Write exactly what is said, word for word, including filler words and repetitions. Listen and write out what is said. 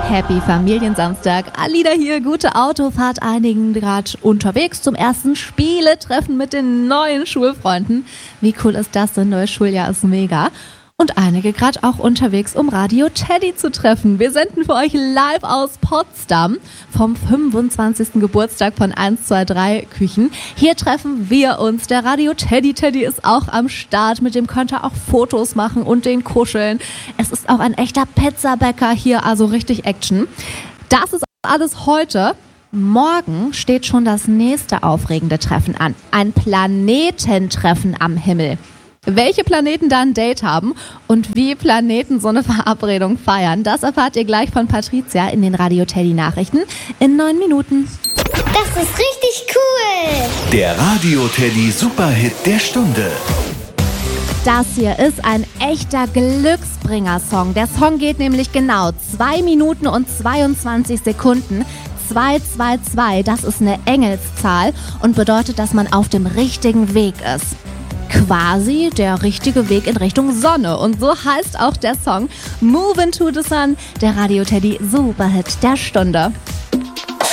Happy Familiensamstag. Alida hier, gute Autofahrt. Einigen gerade unterwegs zum ersten Spieletreffen mit den neuen Schulfreunden. Wie cool ist das denn? Neues Schuljahr ist mega. Und einige gerade auch unterwegs, um Radio Teddy zu treffen. Wir senden für euch live aus Potsdam vom fünfundzwanzigsten Geburtstag von eins zwei drei Küchen. Hier treffen wir uns. Der Radio Teddy Teddy ist auch am Start. Mit dem könnt ihr auch Fotos machen und den kuscheln. Es ist auch ein echter Pizzabäcker hier, also richtig Action. Das ist alles heute. Morgen steht schon das nächste aufregende Treffen an. Ein Planetentreffen am Himmel. Welche Planeten da ein Date haben und wie Planeten so eine Verabredung feiern, das erfahrt ihr gleich von Patricia in den Radio Teddy Nachrichten in neun Minuten. Das ist richtig cool! Der Radio Teddy Superhit der Stunde. Das hier ist ein echter Glücksbringer-Song. Der Song geht nämlich genau zwei Minuten und zweiundzwanzig Sekunden. zwei zwei zwei, das ist eine Engelszahl und bedeutet, dass man auf dem richtigen Weg ist. Quasi der richtige Weg in Richtung Sonne. Und so heißt auch der Song Move into the Sun, der Radio Teddy Superhit der Stunde.